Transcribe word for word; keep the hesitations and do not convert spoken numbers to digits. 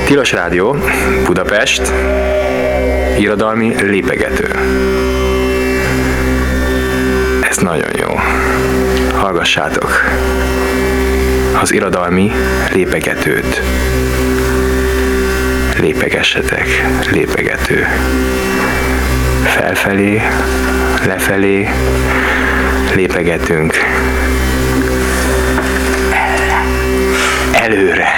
Tilos Rádió, Budapest, irodalmi lépegető. Ez nagyon jó. Hallgassátok az irodalmi lépegetőt. Lépegessetek, lépegető. Felfelé, lefelé lépegetünk. Előre.